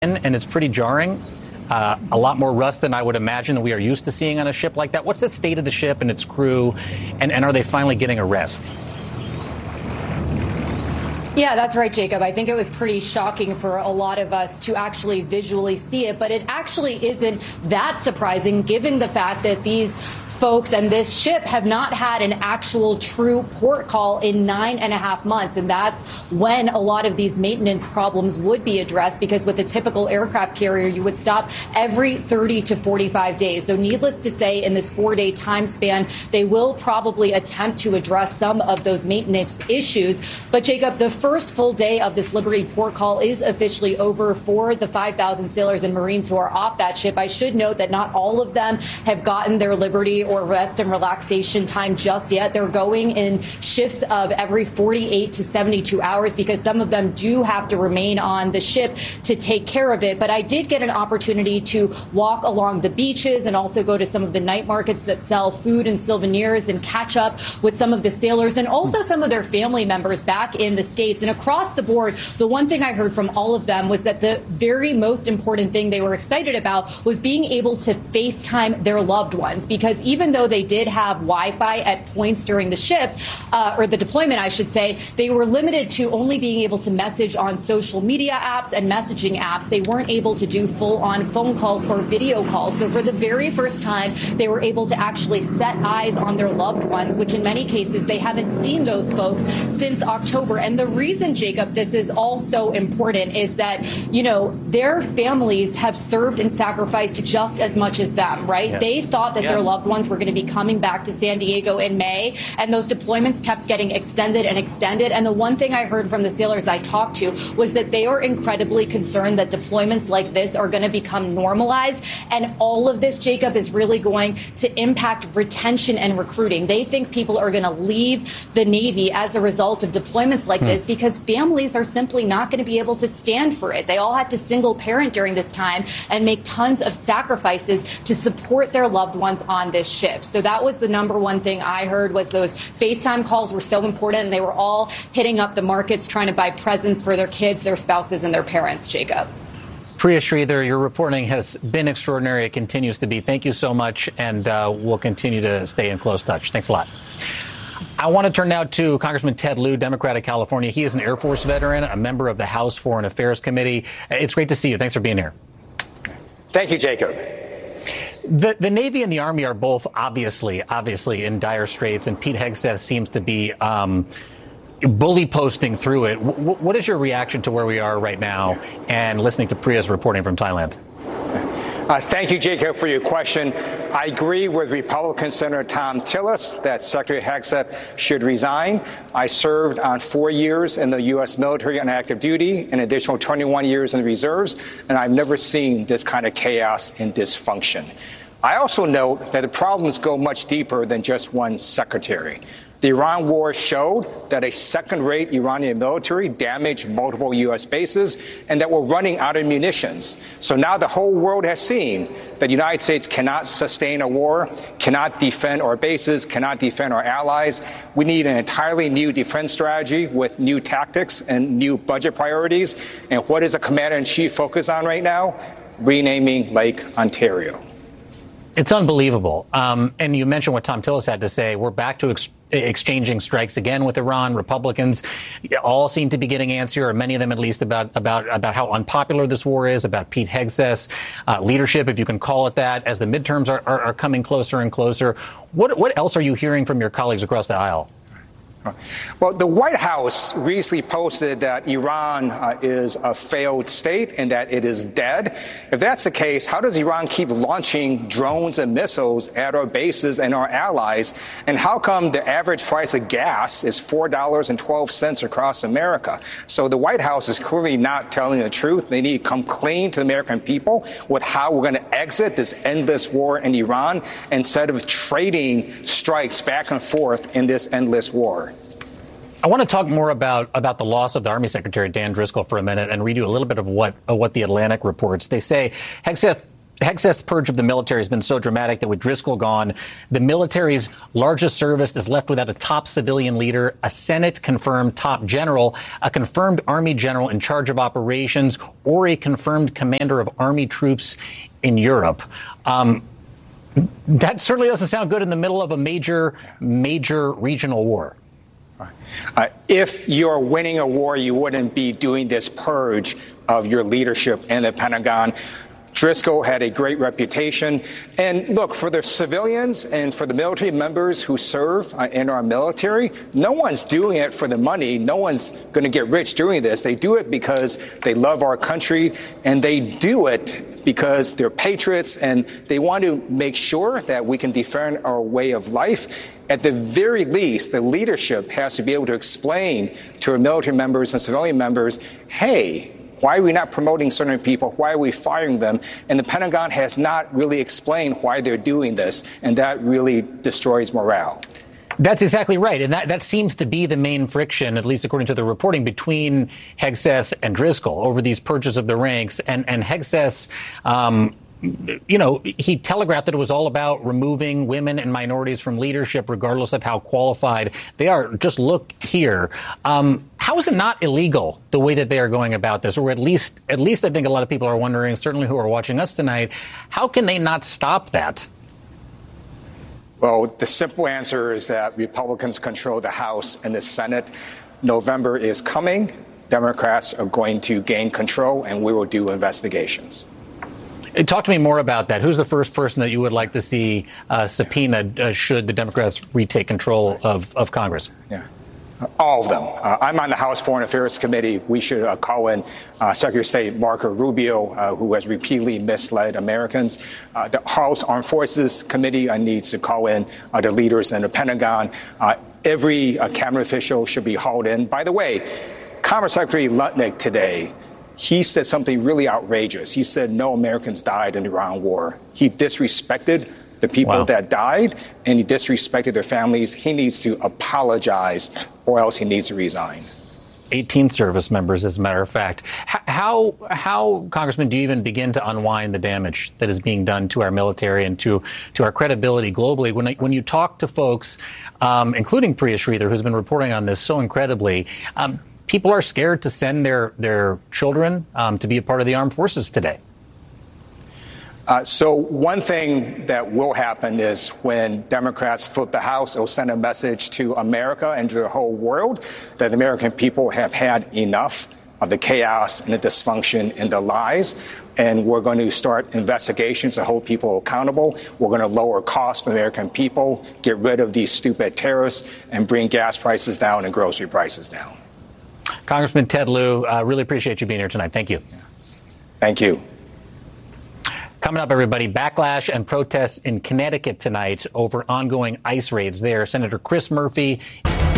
and it's pretty jarring. A lot more rust than I would imagine that we are used to seeing on a ship like that. What's the state of the ship and its crew, and are they finally getting a rest? Yeah, that's right, Jacob. I think it was pretty shocking for a lot of us to actually visually see it, but it actually isn't that surprising given the fact that these folks and this ship have not had an actual true port call in 9.5 months. And that's when a lot of these maintenance problems would be addressed, because with a typical aircraft carrier, you would stop every 30 to 45 days. So needless to say, in this 4-day time span, they will probably attempt to address some of those maintenance issues. But Jacob, the first full day of this Liberty port call is officially over for the 5,000 sailors and Marines who are off that ship. I should note that not all of them have gotten their Liberty or rest and relaxation time just yet. They're going in shifts of every 48 to 72 hours because some of them do have to remain on the ship to take care of it. But I did get an opportunity to walk along the beaches and also go to some of the night markets that sell food and souvenirs and catch up with some of the sailors and also some of their family members back in the States. And across the board, the one thing I heard from all of them was that the very most important thing they were excited about was being able to FaceTime their loved ones, because even though they did have Wi-Fi at points during the ship, or the deployment, I should say, they were limited to only being able to message on social media apps and messaging apps. They weren't able to do full-on phone calls or video calls. So for the very first time, they were able to actually set eyes on their loved ones, which in many cases, they haven't seen those folks since October. And the reason, Jacob, this is all so important is that, you know, their families have served and sacrificed just as much as them, right? Yes. They thought that their loved ones were going to be coming back to San Diego in May, and those deployments kept getting extended and extended. And the one thing I heard from the sailors I talked to was that they are incredibly concerned that deployments like this are going to become normalized. And all of this, Jacob, is really going to impact retention and recruiting. They think people are going to leave the Navy as a result of deployments like this because families are simply not going to be able to stand for it. They all had to single parent during this time and make tons of sacrifices to support their loved ones on this ship. So that was the number one thing I heard, was those FaceTime calls were so important, and they were all hitting up the markets trying to buy presents for their kids, their spouses, and their parents, Jacob. Priya Sridhar, your reporting has been extraordinary. It continues to be. Thank you so much, and we'll continue to stay in close touch. Thanks a lot. I want to turn now to Congressman Ted Lieu, Democrat of California. He is an Air Force veteran, a member of the House Foreign Affairs Committee. It's great to see you. Thanks for being here. Thank you, Jacob. The Navy and the Army are both obviously in dire straits, and Pete Hegseth seems to be bully posting through it. What is your reaction to where we are right now and listening to Priya's reporting from Thailand? Thank you, Jacob, for your question. I agree with Republican Senator Thom Tillis that Secretary Hegseth should resign. I served on 4 years in the U.S. military on active duty, an additional 21 years in the reserves, and I've never seen this kind of chaos and dysfunction. I also note that the problems go much deeper than just one secretary. The Iran war showed that a second-rate Iranian military damaged multiple U.S. bases and that we're running out of munitions. So now the whole world has seen that the United States cannot sustain a war, cannot defend our bases, cannot defend our allies. We need an entirely new defense strategy with new tactics and new budget priorities. And what is the commander-in-chief focused on right now? Renaming Lake Ontario. It's unbelievable. And you mentioned what Thom Tillis had to say. We're back to exchanging strikes again with Iran. Republicans all seem to be getting antsy, or many of them at least, about how unpopular this war is, about Pete Hegseth's leadership, if you can call it that, as the midterms are coming closer and closer. What else are you hearing from your colleagues across the aisle? Well, the White House recently posted that Iran is a failed state and that it is dead. If that's the case, how does Iran keep launching drones and missiles at our bases and our allies? And how come the average price of gas is $4.12 across America? So the White House is clearly not telling the truth. They need to come clean to the American people with how we're going to exit this endless war in Iran instead of trading strikes back and forth in this endless war. I want to talk more about the loss of the Army Secretary Dan Driscoll for a minute and read you a little bit of what The Atlantic reports. They say Hegseth Hegseth's purge of the military has been so dramatic that with Driscoll gone, the military's largest service is left without a top civilian leader, a Senate-confirmed top general, a confirmed Army general in charge of operations, or a confirmed commander of Army troops in Europe. That certainly doesn't sound good in the middle of a major regional war. If you're winning a war, you wouldn't be doing this purge of your leadership in the Pentagon. Driscoll had a great reputation. And look, for the civilians and for the military members who serve in our military, no one's doing it for the money. No one's going to get rich doing this. They do it because they love our country, and they do it because they're patriots, and they want to make sure that we can defend our way of life. At the very least, the leadership has to be able to explain to our military members and civilian members, hey, why are we not promoting certain people? Why are we firing them? And the Pentagon has not really explained why they're doing this, and that really destroys morale. That's exactly right. And that seems to be the main friction, at least according to the reporting, between Hegseth and Driscoll over these purges of the ranks. And Hegseth's, he telegraphed that it was all about removing women and minorities from leadership, regardless of how qualified they are. Just look here. How is it not illegal the way that they are going about this? Or at least I think a lot of people are wondering, certainly who are watching us tonight, how can they not stop that? Well, the simple answer is that Republicans control the House and the Senate. November is coming. Democrats are going to gain control, and we will do investigations. Talk to me more about that. Who's the first person that you would like to see subpoenaed should the Democrats retake control of Congress? Yeah. All of them. I'm on the House Foreign Affairs Committee. We should call in Secretary of State Marco Rubio, who has repeatedly misled Americans. The House Armed Forces Committee needs to call in the leaders in the Pentagon. Every cabinet official should be hauled in. By the way, Commerce Secretary Lutnick today, he said something really outrageous. He said no Americans died in the Iran war. He disrespected the people that died, and he disrespected their families. He needs to apologize, or else he needs to resign. 18 service members, as a matter of fact. How, Congressman, do you even begin to unwind the damage that is being done to our military and to our credibility globally? When you talk to folks, including Priya Sridhar, who's been reporting on this so incredibly, people are scared to send their children to be a part of the armed forces today. So one thing that will happen is when Democrats flip the House, it will send a message to America and to the whole world that the American people have had enough of the chaos and the dysfunction and the lies. And we're going to start investigations to hold people accountable. We're going to lower costs for the American people, get rid of these stupid tariffs, and bring gas prices down and grocery prices down. Congressman Ted Lieu, really appreciate you being here tonight. Thank you. Thank you. Coming up, everybody, backlash and protests in Connecticut tonight over ongoing ICE raids there. Senator Chris Murphy